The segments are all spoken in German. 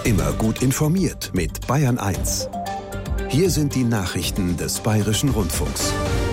Immer gut informiert mit Bayern 1. Hier sind die Nachrichten des Bayerischen Rundfunks.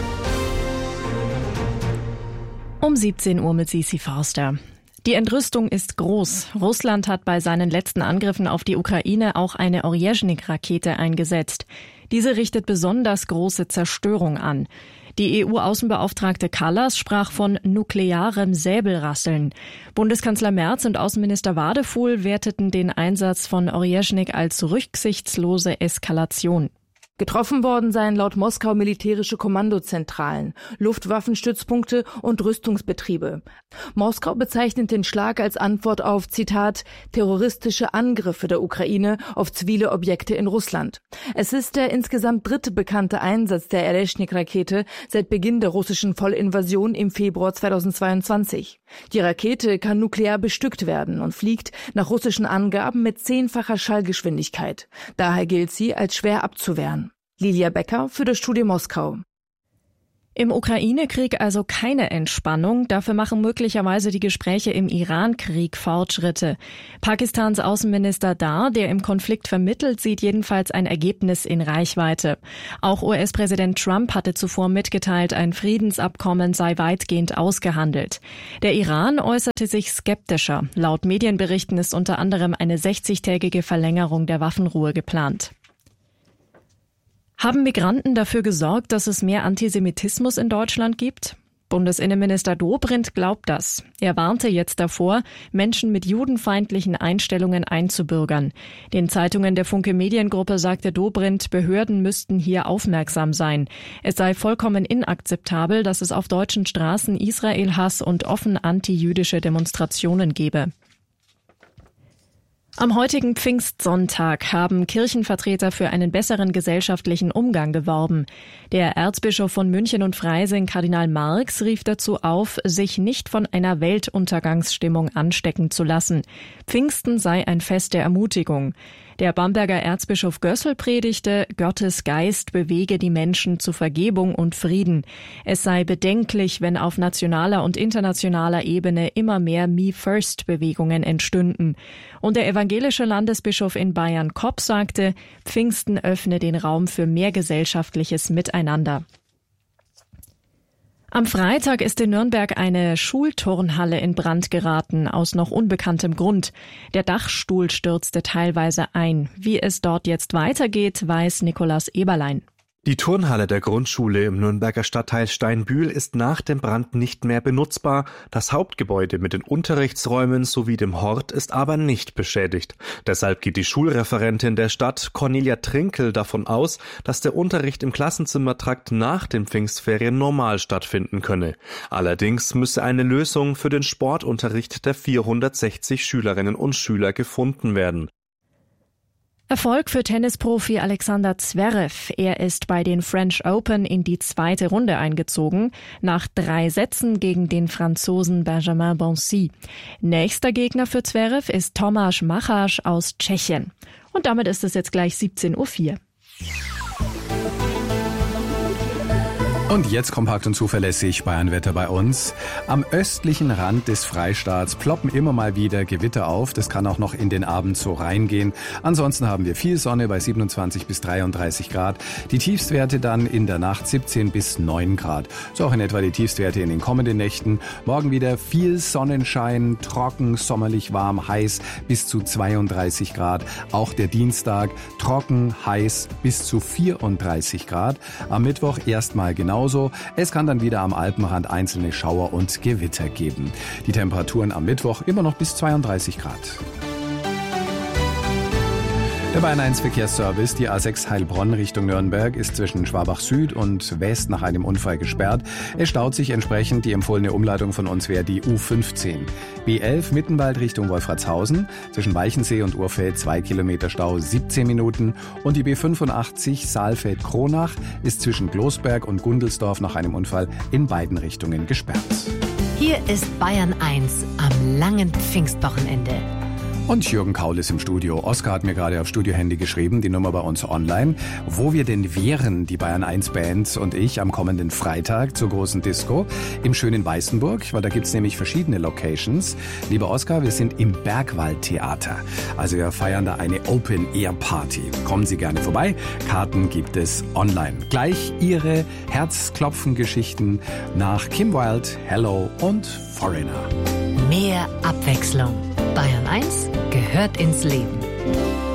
Um 17 Uhr mit Sisi Forster. Die Entrüstung ist groß. Russland hat bei seinen letzten Angriffen auf die Ukraine auch eine Orjezhnik-Rakete eingesetzt. Diese richtet besonders große Zerstörung an. Die EU-Außenbeauftragte Kallas sprach von nuklearem Säbelrasseln. Bundeskanzler Merz und Außenminister Wadefuhl werteten den Einsatz von Orjezhnik als rücksichtslose Eskalation. Getroffen worden seien laut Moskau militärische Kommandozentralen, Luftwaffenstützpunkte und Rüstungsbetriebe. Moskau bezeichnet den Schlag als Antwort auf, Zitat, terroristische Angriffe der Ukraine auf zivile Objekte in Russland. Es ist der insgesamt dritte bekannte Einsatz der Orjezhnik-Rakete seit Beginn der russischen Vollinvasion im Februar 2022. Die Rakete kann nuklear bestückt werden und fliegt nach russischen Angaben mit 10-facher Schallgeschwindigkeit. Daher gilt sie als schwer abzuwehren. Lilia Becker für das Studio Moskau. Im Ukraine-Krieg also keine Entspannung, dafür machen möglicherweise die Gespräche im Iran-Krieg Fortschritte. Pakistans Außenminister Dar, der im Konflikt vermittelt, sieht jedenfalls ein Ergebnis in Reichweite. Auch US-Präsident Trump hatte zuvor mitgeteilt, ein Friedensabkommen sei weitgehend ausgehandelt. Der Iran äußerte sich skeptischer. Laut Medienberichten ist unter anderem eine 60-tägige Verlängerung der Waffenruhe geplant. Haben Migranten dafür gesorgt, dass es mehr Antisemitismus in Deutschland gibt? Bundesinnenminister Dobrindt glaubt das. Er warnte jetzt davor, Menschen mit judenfeindlichen Einstellungen einzubürgern. Den Zeitungen der Funke Mediengruppe sagte Dobrindt, Behörden müssten hier aufmerksam sein. Es sei vollkommen inakzeptabel, dass es auf deutschen Straßen Israel-Hass und offen antijüdische Demonstrationen gebe. Am heutigen Pfingstsonntag haben Kirchenvertreter für einen besseren gesellschaftlichen Umgang geworben. Der Erzbischof von München und Freising, Kardinal Marx, rief dazu auf, sich nicht von einer Weltuntergangsstimmung anstecken zu lassen. Pfingsten sei ein Fest der Ermutigung. Der Bamberger Erzbischof Gössel predigte, Gottes Geist bewege die Menschen zu Vergebung und Frieden. Es sei bedenklich, wenn auf nationaler und internationaler Ebene immer mehr Me-First-Bewegungen entstünden. Und der evangelische Landesbischof in Bayern Kopp sagte, Pfingsten öffne den Raum für mehr gesellschaftliches Miteinander. Am Freitag ist in Nürnberg eine Schulturnhalle in Brand geraten, aus noch unbekanntem Grund. Der Dachstuhl stürzte teilweise ein. Wie es dort jetzt weitergeht, weiß Nikolaus Eberlein. Die Turnhalle der Grundschule im Nürnberger Stadtteil Steinbühl ist nach dem Brand nicht mehr benutzbar. Das Hauptgebäude mit den Unterrichtsräumen sowie dem Hort ist aber nicht beschädigt. Deshalb geht die Schulreferentin der Stadt, Cornelia Trinkel, davon aus, dass der Unterricht im Klassenzimmertrakt nach den Pfingstferien normal stattfinden könne. Allerdings müsse eine Lösung für den Sportunterricht der 460 Schülerinnen und Schüler gefunden werden. Erfolg für Tennisprofi Alexander Zverev. Er ist bei den French Open in die zweite Runde eingezogen, nach 3 Sätzen gegen den Franzosen Benjamin Bonzi. Nächster Gegner für Zverev ist Tomáš Macháš aus Tschechien. Und damit ist es jetzt gleich 17:04 Uhr. Und jetzt kompakt und zuverlässig Bayernwetter bei uns. Am östlichen Rand des Freistaats ploppen immer mal wieder Gewitter auf. Das kann auch noch in den Abend so reingehen. Ansonsten haben wir viel Sonne bei 27 bis 33 Grad. Die Tiefstwerte dann in der Nacht 17 bis 9 Grad. So auch in etwa die Tiefstwerte in den kommenden Nächten. Morgen wieder viel Sonnenschein, trocken, sommerlich warm, heiß bis zu 32 Grad. Auch der Dienstag trocken, heiß bis zu 34 Grad. Am Mittwoch erstmal genauso. Es kann dann wieder am Alpenrand einzelne Schauer und Gewitter geben. Die Temperaturen am Mittwoch immer noch bis 32 Grad. Der Bayern 1 Verkehrsservice, die A6 Heilbronn Richtung Nürnberg, ist zwischen Schwabach Süd und West nach einem Unfall gesperrt. Es staut sich entsprechend. Die empfohlene Umleitung von uns wäre die U15. B11 Mittenwald Richtung Wolfratshausen, zwischen Weichensee und Urfeld 2 Kilometer Stau, 17 Minuten. Und die B85 Saalfeld-Kronach ist zwischen Glosberg und Gundelsdorf nach einem Unfall in beiden Richtungen gesperrt. Hier ist Bayern 1 am langen Pfingstwochenende. Und Jürgen Kaul ist im Studio. Oskar hat mir gerade auf Studiohandy geschrieben, die Nummer bei uns online, wo wir denn wären, die Bayern 1 Band und ich, am kommenden Freitag zur großen Disco im schönen Weißenburg, weil da gibt's nämlich verschiedene Locations. Lieber Oskar, wir sind im Bergwaldtheater. Also wir feiern da eine Open-Air-Party. Kommen Sie gerne vorbei. Karten gibt es online. Gleich Ihre Herzklopfen-Geschichten nach Kim Wilde, Hello und Foreigner. Mehr Abwechslung. Bayern 1 gehört ins Leben.